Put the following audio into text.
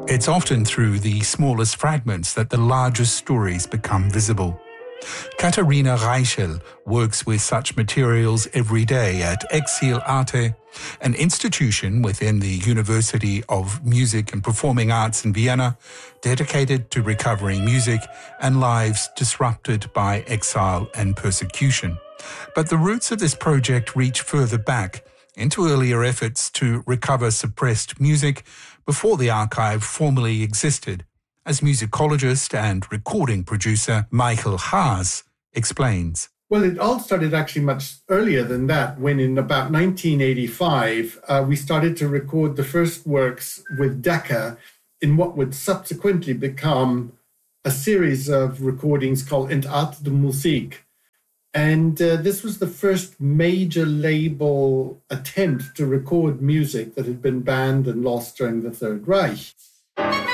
It's often through the smallest fragments that the largest stories become visible. Katharina Reichel works with such materials every day at Exil Arte, an institution within the University of Music and Performing Arts in Vienna, dedicated to recovering music and lives disrupted by exile and persecution. But the roots of this project reach further back into earlier efforts to recover suppressed music before the archive formally existed, as musicologist and recording producer Michael Haas explains. Well, it all started actually much earlier than that, when in about 1985, we started to record the first works with Decca in what would subsequently become a series of recordings called Entartete Musik. And this was the first major label attempt to record music that had been banned and lost during the Third Reich.